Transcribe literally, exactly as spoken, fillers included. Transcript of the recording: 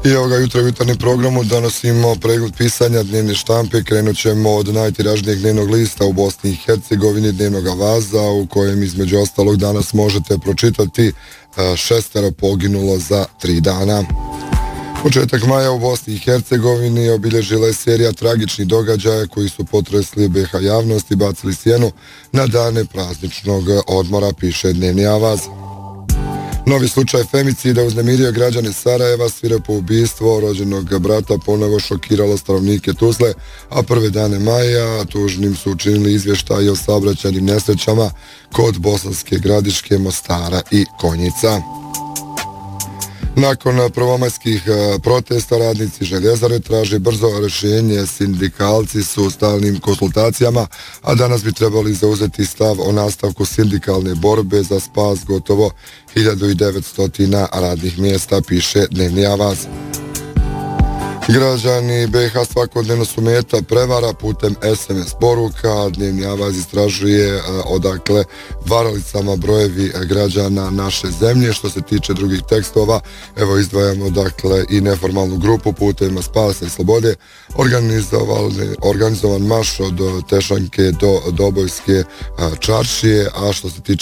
I ovoga jutra u jutarnjem programu donosimo pregled pisanja dnevne štampe. Krenut ćemo od najtiražnijeg dnevnog lista u Bosni i Hercegovini, dnevnog Avaza, u kojem između ostalog danas možete pročitati šestero poginulo za tri dana. Početak maja u Bosni i Hercegovini obilježila je serija tragičnih događaja koji su potresli B H javnost i bacili sjenu na dane prazničnog odmora, piše dnevni Avaz. Novi slučaj femicida uznemirio građane Sarajeva, svirepo ubistvo rođenog brata ponovo šokiralo stanovnike Tuzle, a prve dane maja tužnim su učinili izvještaj o saobraćajnim nesrećama kod Bosanske Gradiške, Mostara i Konjica. Nakon prvomajskih protesta radnici Željezare traže brzo rješenje, sindikalci su u stalnim konsultacijama, a danas bi trebali zauzeti stav o nastavku sindikalne borbe za spas gotovo hiljadu devetsto radnih mjesta, piše dnevni Avaz. Građani B H svakodnevno su meta prevara putem S M S poruka. Dnevni Avaz istražuje odakle varalicama brojevi građana naše zemlje. Što se tiče drugih tekstova, evo izdvajamo dakle i neformalnu grupu putem Spasa i Slobode, organizovan marš od Tešanke do Dobojske čaršije, a što se tiče